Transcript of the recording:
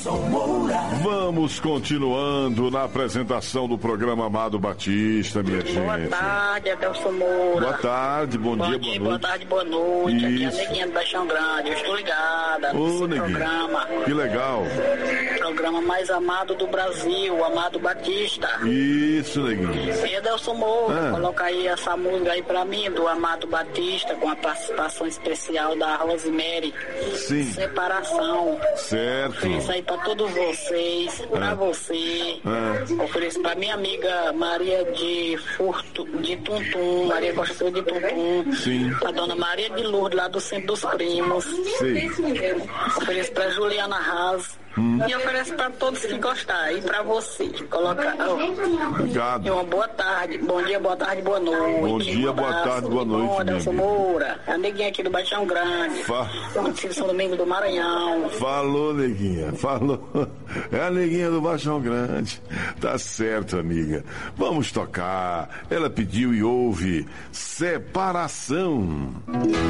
Vamos continuando na apresentação do programa Amado Batista, minha gente. Boa tarde, Adelson Moura. Boa tarde, bom dia, boa noite. Boa tarde, boa noite. Aqui é a Isso. Neguinha do Baixão Grande. Eu estou ligada Ô, nesse Neguinha. programa. Que legal. Programa mais amado do Brasil, Amado Batista. Isso, Neguinha. E Adelson Moura, Ah. coloca aí essa música aí pra mim, do Amado Batista, com a participação especial da Rosemary. Sim. Separação. Certo. Ofereço aí pra todos vocês, pra você. Ofereço pra minha amiga Maria de Tuntum, Maria Costa de Tuntum. Sim. A dona Maria de Lourdes, lá do Centro dos Primos. Sim. Ofereço pra Juliana Haas. E ofereço pra todos que gostarem. E pra você. Coloca. Obrigado. E uma boa tarde. Bom dia, boa tarde, boa noite. Bom dia, boa tarde, boa noite, Bom, minha Adelson amiga. Moura. A neguinha aqui do Baixão Grande. Município de São Domingos do Maranhão. Falou, Neguinha, falou. É a Neguinha do Baixão Grande. Tá certo, amiga. Vamos tocar. Ela pediu e ouve Separação.